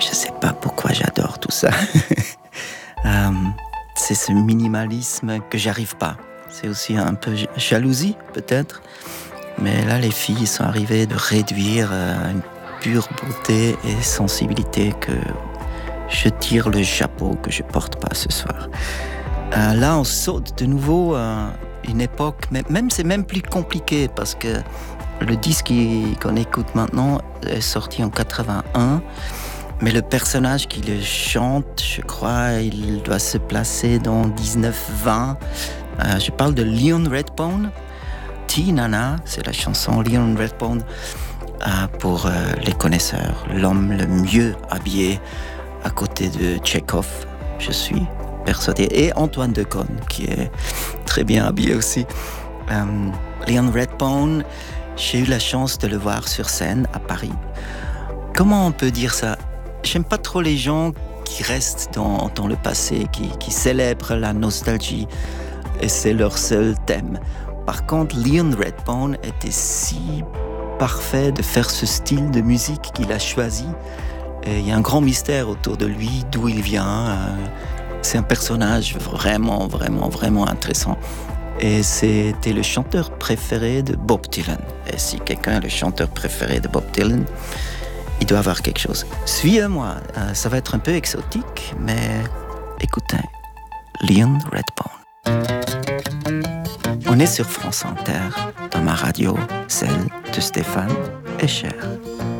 Je sais pas pourquoi j'adore tout ça. C'est ce minimalisme que j'arrive pas. C'est aussi un peu jalousie, peut-être. Mais là, les filles sont arrivées de réduire une pure beauté et sensibilité que je tire le chapeau que je porte pas ce soir. Là, on saute de nouveau une époque, c'est même plus compliqué parce que le disque qu'on écoute maintenant est sorti en 81, mais le personnage qui le chante, je crois, il doit se placer dans 19-20. Je parle de Leon Redbone. T-Nana, c'est la chanson Leon Redbone pour les connaisseurs. L'homme le mieux habillé à côté de Tchekhov, je suis persuadé. Et Antoine Decaune, qui est très bien habillé aussi. Leon Redbone, j'ai eu la chance de le voir sur scène à Paris. Comment on peut dire ça? J'aime pas trop les gens qui restent dans le passé, qui célèbrent la nostalgie, et c'est leur seul thème. Par contre, Leon Redbone était si parfait de faire ce style de musique qu'il a choisi. Et il y a un grand mystère autour de lui, d'où il vient. C'est un personnage vraiment, vraiment, vraiment intéressant. Et c'était le chanteur préféré de Bob Dylan. Et si quelqu'un est le chanteur préféré de Bob Dylan, il doit avoir quelque chose. Suivez-moi, ça va être un peu exotique, mais écoutez, Leon Redbone. On est sur France Inter, dans ma radio, celle de Stéphane Escher.